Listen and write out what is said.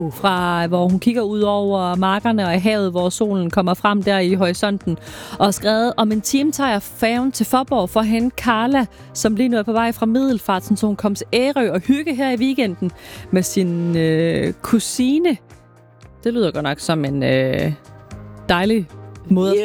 fra hvor hun kigger ud over markerne og havet, hvor solen kommer frem der i horisonten, og skrevet, om en time tager jeg færgen til Fåborg for at hente Carla, som lige nu er på vej fra Middelfart, så hun kom til Ærø og hygge her i weekenden med sin kusine. Det lyder godt nok som en dejlig måde